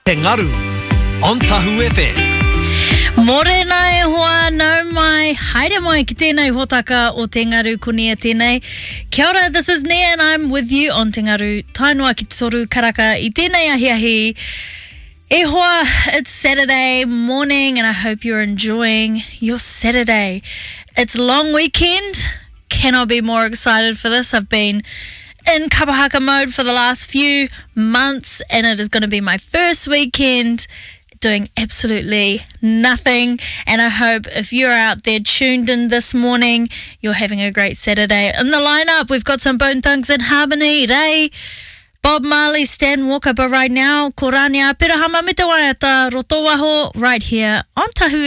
Te Ngaru on Tahu FM. Morena e hoa nau mai, haere mai ki tēnei hotaka o Te Ngaru ko Nia tēnei. Kia ora, this is Nia and I'm with you on Te Ngaru. Tainua ki te toru karaka I tēnei ahiahi. E hoa, it's Saturday morning and I hope you're enjoying your Saturday. It's a long weekend. Cannot be more excited for this. I've been in kapahaka mode for the last few months and it is going to be my first weekend doing absolutely nothing, and I hope if you're out there tuned in this morning, you're having a great Saturday. In the lineup, we've got some Bone Thugs and Harmony, Ray, Bob Marley, Stan Walker, but right now, Korania Pirahama Mitawaiata Rotowaho, right here on Tahu